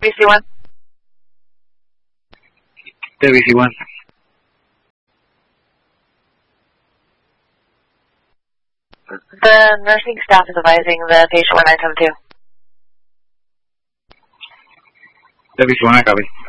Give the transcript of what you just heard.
WC1. WC1. The nursing staff is advising the patient 1972. WC1, I copy.